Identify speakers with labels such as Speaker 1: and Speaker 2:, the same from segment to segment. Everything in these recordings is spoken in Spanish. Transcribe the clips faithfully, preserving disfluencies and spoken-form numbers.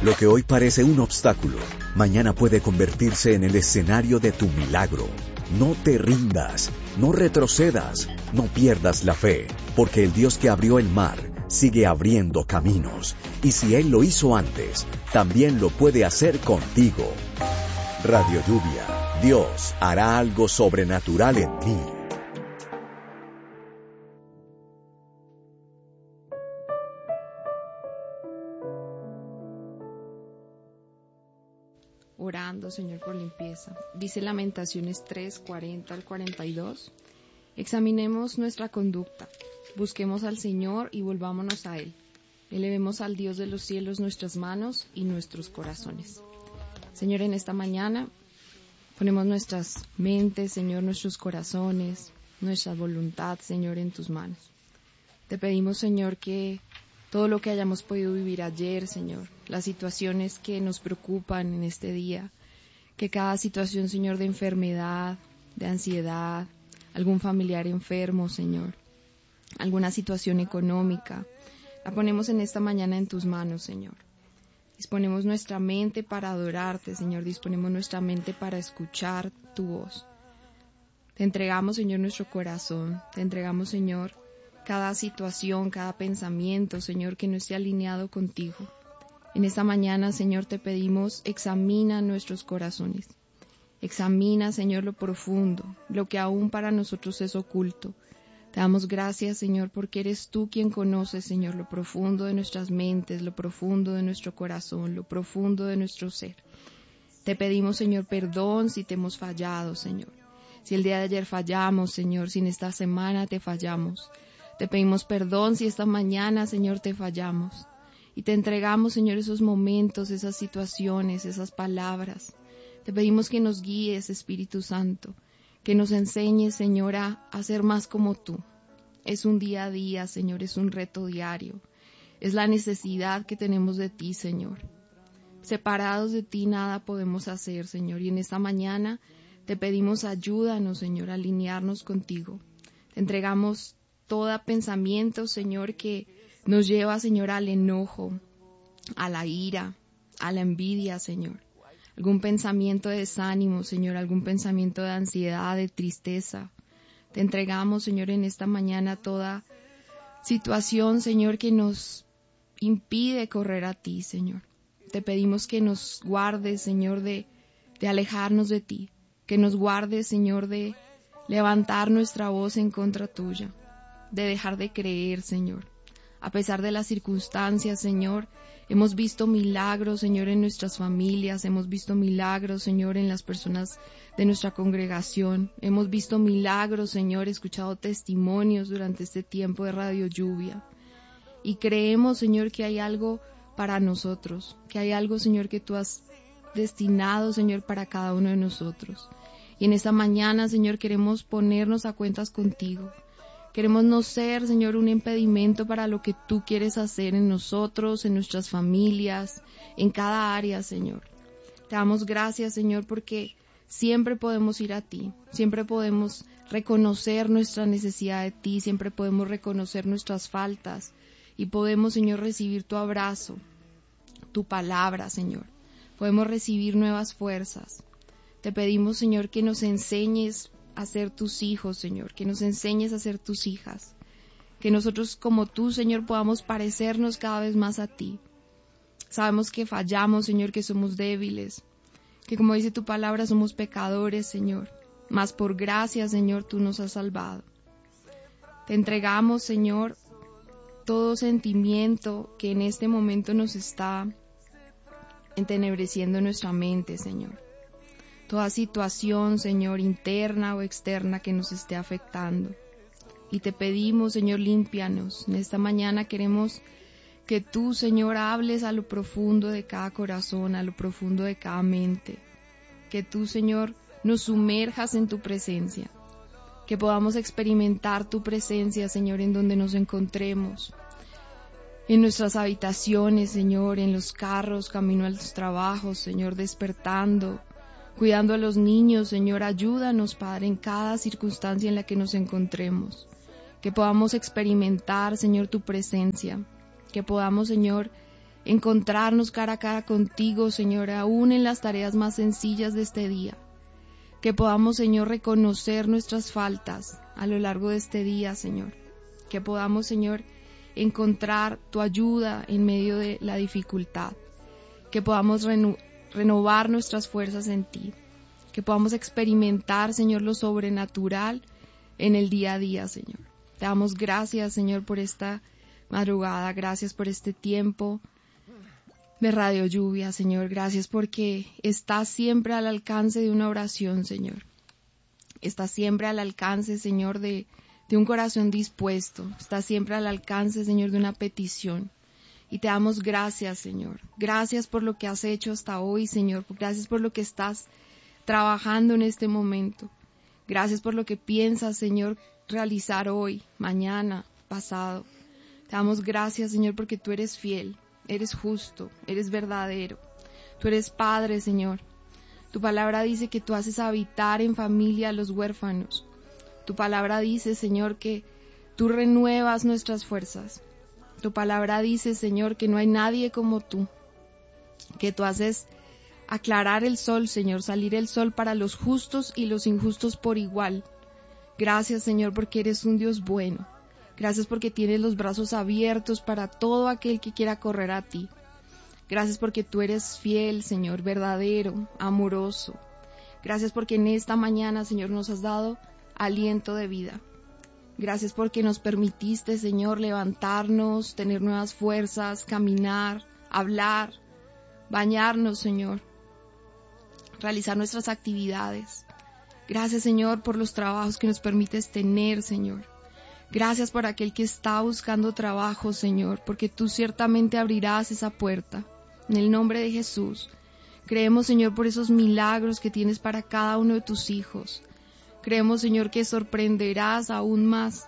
Speaker 1: Lo que hoy parece un obstáculo, mañana puede convertirse en el escenario de tu milagro. No te rindas, no retrocedas, no pierdas la fe, porque el Dios que abrió el mar sigue abriendo caminos. Y si Él lo hizo antes, también lo puede hacer contigo. Radio Lluvia, Dios hará algo sobrenatural en ti.
Speaker 2: Orando, Señor, por limpieza. Dice Lamentaciones tres, cuarenta al cuarenta y dos. Examinemos nuestra conducta, busquemos al Señor y volvámonos a Él. Elevemos al Dios de los cielos nuestras manos y nuestros corazones. Señor, en esta mañana ponemos nuestras mentes, Señor, nuestros corazones, nuestra voluntad, Señor, en tus manos. Te pedimos, Señor, que todo lo que hayamos podido vivir ayer, Señor, las situaciones que nos preocupan en este día, que cada situación, Señor, de enfermedad, de ansiedad, algún familiar enfermo, Señor, alguna situación económica, la ponemos en esta mañana en tus manos, Señor. Disponemos nuestra mente para adorarte, Señor, disponemos nuestra mente para escuchar tu voz. Te entregamos, Señor, nuestro corazón, te entregamos, Señor, cada situación, cada pensamiento, Señor, que no esté alineado contigo. En esta mañana, Señor, te pedimos, examina nuestros corazones. Examina, Señor, lo profundo, lo que aún para nosotros es oculto. Te damos gracias, Señor, porque eres tú quien conoces, Señor, lo profundo de nuestras mentes, lo profundo de nuestro corazón, lo profundo de nuestro ser. Te pedimos, Señor, perdón si te hemos fallado, Señor. Si el día de ayer fallamos, Señor, si en esta semana te fallamos. Te pedimos perdón si esta mañana, Señor, te fallamos. Y te entregamos, Señor, esos momentos, esas situaciones, esas palabras. Te pedimos que nos guíes, Espíritu Santo, que nos enseñes, Señor, a, a ser más como tú. Es un día a día, Señor, es un reto diario. Es la necesidad que tenemos de ti, Señor. Separados de ti nada podemos hacer, Señor. Y en esta mañana te pedimos ayúdanos, Señor, a alinearnos contigo. Te entregamos todo pensamiento, Señor, que nos lleva, Señor, al enojo, a la ira, a la envidia, Señor. Algún pensamiento de desánimo, Señor, algún pensamiento de ansiedad, de tristeza. Te entregamos, Señor, en esta mañana toda situación, Señor, que nos impide correr a ti, Señor. Te pedimos que nos guardes, Señor, de, de alejarnos de ti. Que nos guardes, Señor, de levantar nuestra voz en contra tuya. De dejar de creer, Señor. A pesar de las circunstancias, Señor, hemos visto milagros, Señor, en nuestras familias, hemos visto milagros, Señor, en las personas de nuestra congregación, hemos visto milagros, Señor, escuchado testimonios durante este tiempo de Radio Lluvia. Y creemos, Señor, que hay algo para nosotros, que hay algo, Señor, que tú has destinado, Señor, para cada uno de nosotros. Y en esta mañana, Señor, queremos ponernos a cuentas contigo. Queremos no ser, Señor, un impedimento para lo que tú quieres hacer en nosotros, en nuestras familias, en cada área, Señor. Te damos gracias, Señor, porque siempre podemos ir a ti, siempre podemos reconocer nuestra necesidad de ti, siempre podemos reconocer nuestras faltas y podemos, Señor, recibir tu abrazo, tu palabra, Señor. Podemos recibir nuevas fuerzas. Te pedimos, Señor, que nos enseñes a ser tus hijos, Señor, que nos enseñes a ser tus hijas, que nosotros como tú, Señor, podamos parecernos cada vez más a ti. Sabemos que fallamos, Señor, que somos débiles, que como dice tu palabra somos pecadores, Señor, mas por gracia, Señor, tú nos has salvado. Te entregamos, Señor, todo sentimiento que en este momento nos está entenebreciendo nuestra mente, Señor. Toda situación, Señor, interna o externa que nos esté afectando. Y te pedimos, Señor, límpianos. En esta mañana queremos que tú, Señor, hables a lo profundo de cada corazón, a lo profundo de cada mente. Que tú, Señor, nos sumerjas en tu presencia. Que podamos experimentar tu presencia, Señor, en donde nos encontremos. En nuestras habitaciones, Señor, en los carros, camino a los trabajos, Señor, despertando. Cuidando a los niños, Señor, ayúdanos, Padre, en cada circunstancia en la que nos encontremos. Que podamos experimentar, Señor, tu presencia. Que podamos, Señor, encontrarnos cara a cara contigo, Señor, aún en las tareas más sencillas de este día. Que podamos, Señor, reconocer nuestras faltas a lo largo de este día, Señor. Que podamos, Señor, encontrar tu ayuda en medio de la dificultad. Que podamos reno- renovar nuestras fuerzas en ti. Que podamos experimentar, Señor, lo sobrenatural en el día a día, Señor. Te damos gracias, Señor, por esta madrugada. Gracias por este tiempo de Radio Lluvia, Señor. Gracias porque estás siempre al alcance de una oración, Señor. Estás siempre al alcance, Señor, de, de un corazón dispuesto. Estás siempre al alcance, Señor, de una petición. Y te damos gracias, Señor. Gracias por lo que has hecho hasta hoy, Señor. Gracias por lo que estás trabajando en este momento. Gracias por lo que piensas, Señor, realizar hoy, mañana, pasado. Te damos gracias, Señor, porque tú eres fiel. Eres justo, eres verdadero. Tú eres Padre, Señor. Tu palabra dice que tú haces habitar en familia a los huérfanos. Tu palabra dice, Señor, que tú renuevas nuestras fuerzas. Tu palabra dice, Señor, que no hay nadie como tú. Que tú haces aclarar el sol, Señor, salir el sol para los justos y los injustos por igual. Gracias, Señor, porque eres un Dios bueno. Gracias porque tienes los brazos abiertos para todo aquel que quiera correr a ti. Gracias porque tú eres fiel, Señor, verdadero, amoroso. Gracias porque en esta mañana, Señor, nos has dado aliento de vida. Gracias porque nos permitiste, Señor, levantarnos, tener nuevas fuerzas, caminar, hablar, bañarnos, Señor, realizar nuestras actividades. Gracias, Señor, por los trabajos que nos permites tener, Señor. Gracias por aquel que está buscando trabajo, Señor, porque tú ciertamente abrirás esa puerta. En el nombre de Jesús, creemos, Señor, por esos milagros que tienes para cada uno de tus hijos. Creemos, Señor, que sorprenderás aún más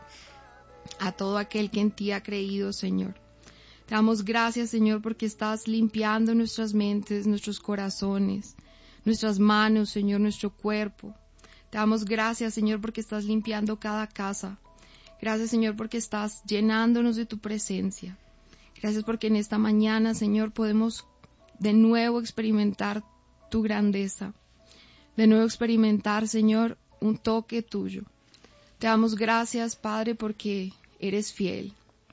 Speaker 2: a todo aquel que en ti ha creído, Señor. Te damos gracias, Señor, porque estás limpiando nuestras mentes, nuestros corazones, nuestras manos, Señor, nuestro cuerpo. Te damos gracias, Señor, porque estás limpiando cada casa. Gracias, Señor, porque estás llenándonos de tu presencia. Gracias porque en esta mañana, Señor, podemos de nuevo experimentar tu grandeza. De nuevo experimentar, Señor, un toque tuyo. Te damos gracias, Padre, porque eres fiel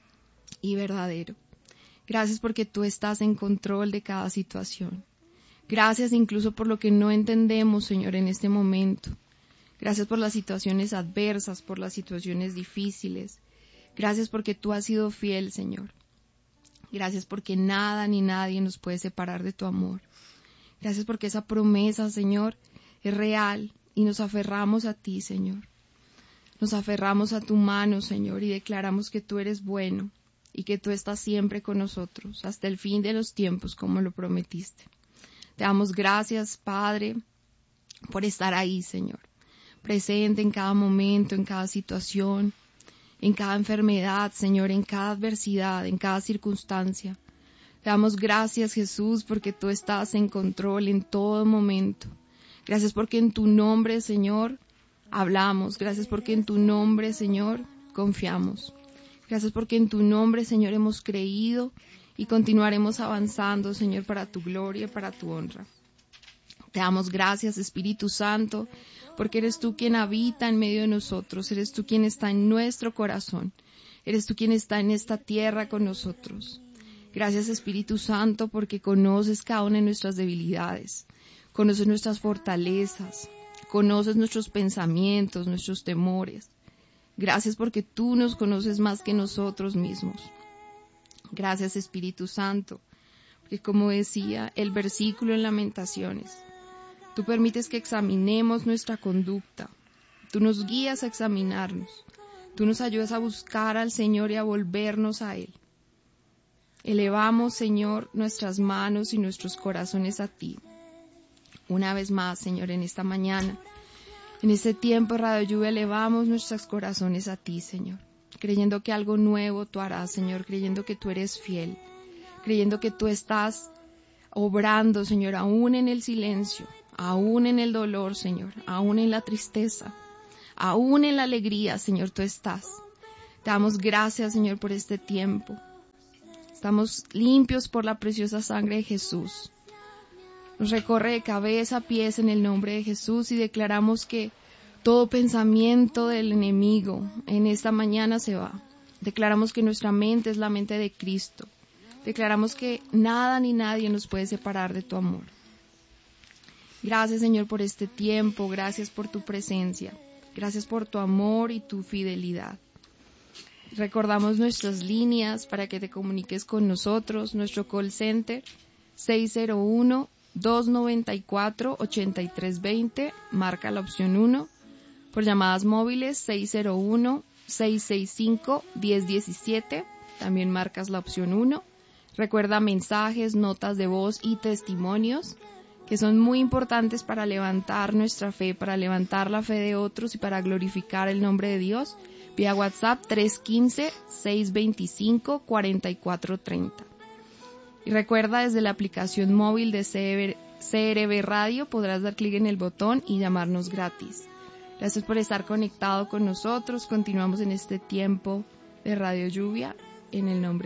Speaker 2: y verdadero. Gracias porque tú estás en control de cada situación. Gracias incluso por lo que no entendemos, Señor, en este momento. Gracias por las situaciones adversas, por las situaciones difíciles. Gracias porque tú has sido fiel, Señor. Gracias porque nada ni nadie nos puede separar de tu amor. Gracias porque esa promesa, Señor, es real y nos aferramos a ti, Señor. Nos aferramos a tu mano, Señor, y declaramos que tú eres bueno y que tú estás siempre con nosotros hasta el fin de los tiempos, como lo prometiste. Te damos gracias, Padre, por estar ahí, Señor. Presente en cada momento, en cada situación, en cada enfermedad, Señor, en cada adversidad, en cada circunstancia. Te damos gracias, Jesús, porque tú estás en control en todo momento. Gracias porque en tu nombre, Señor, hablamos. Gracias porque en tu nombre, Señor, confiamos. Gracias porque en tu nombre, Señor, hemos creído y continuaremos avanzando, Señor, para tu gloria y para tu honra. Te damos gracias, Espíritu Santo, porque eres tú quien habita en medio de nosotros, eres tú quien está en nuestro corazón, eres tú quien está en esta tierra con nosotros. Gracias, Espíritu Santo, porque conoces cada una de nuestras debilidades, conoces nuestras fortalezas, conoces nuestros pensamientos, nuestros temores. Gracias porque tú nos conoces más que nosotros mismos. Gracias, Espíritu Santo, porque como decía el versículo en Lamentaciones, tú permites que examinemos nuestra conducta. Tú nos guías a examinarnos. Tú nos ayudas a buscar al Señor y a volvernos a Él. Elevamos, Señor, nuestras manos y nuestros corazones a ti. Una vez más, Señor, en esta mañana, en este tiempo, Radio Lluvia, elevamos nuestros corazones a ti, Señor. Creyendo que algo nuevo tú harás, Señor. Creyendo que tú eres fiel. Creyendo que tú estás obrando, Señor, aún en el silencio. Aún en el dolor, Señor, aún en la tristeza, aún en la alegría, Señor, tú estás. Te damos gracias, Señor, por este tiempo. Estamos limpios por la preciosa sangre de Jesús. Nos recorre de cabeza a pies en el nombre de Jesús y declaramos que todo pensamiento del enemigo en esta mañana se va. Declaramos que nuestra mente es la mente de Cristo. Declaramos que nada ni nadie nos puede separar de tu amor. Gracias, Señor, por este tiempo. Gracias por tu presencia. Gracias por tu amor y tu fidelidad. Recordamos nuestras líneas para que te comuniques con nosotros. Nuestro call center seis cero uno, dos nueve cuatro, ocho tres dos cero, marca la opción uno. Por llamadas móviles seis cero uno, seis seis cinco, uno cero uno siete, también marcas la opción uno. Recuerda mensajes, notas de voz y testimonios que son muy importantes para levantar nuestra fe, para levantar la fe de otros y para glorificar el nombre de Dios. Vía WhatsApp tres uno cinco, seis dos cinco, cuatro cuatro tres cero. Y recuerda, desde la aplicación móvil de C R B Radio podrás dar clic en el botón y llamarnos gratis. Gracias por estar conectado con nosotros. Continuamos en este tiempo de Radio Lluvia en el nombre